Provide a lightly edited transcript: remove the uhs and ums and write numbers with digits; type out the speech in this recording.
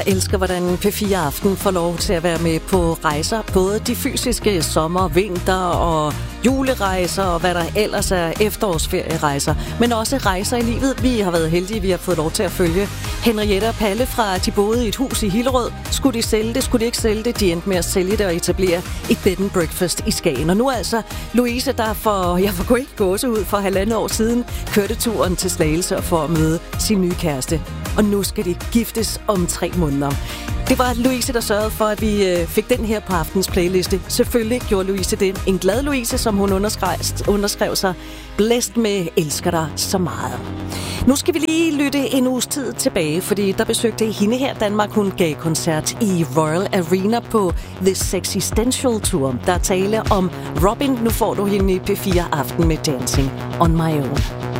Jeg elsker, hvordan P4 Aften får lov til at være med på rejser. Både de fysiske sommer, vinter og julerejser og hvad der ellers er efterårsferierejser. Men også rejser i livet. Vi har været heldige, vi har fået lov til at følge Henriette og Palle fra, de boede i et hus i Hillerød. Skulle de sælge det? Skulle de ikke sælge det? De endte med at sælge det og etablere et bed and breakfast i Skagen. Og nu altså Louise, der for ikke gåse ud for 1,5 år siden, kørte turen til Slagelse og for at møde sin nye kæreste. Og nu skal de giftes om 3 måneder. Det var Louise, der sørgede for, at vi fik den her på aftens playliste. Selvfølgelig gjorde Louise det. En glad Louise, som hun underskrev sig. Blæst med elsker dig så meget. Nu skal vi lige lytte en uges tid tilbage, fordi der besøgte hende her Danmark. Hun gav koncert i Royal Arena på The Sexistential Tour. Der er tale om Robin. Nu får du hende i P4 Aften med Dancing on My Own.